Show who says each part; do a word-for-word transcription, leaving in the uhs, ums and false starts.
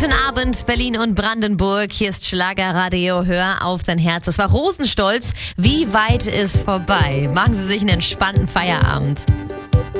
Speaker 1: Guten Abend, Berlin und Brandenburg. Hier ist Schlagerradio. Hör auf dein Herz. Das war Rosenstolz. Wie weit ist vorbei? Machen Sie sich einen entspannten Feierabend.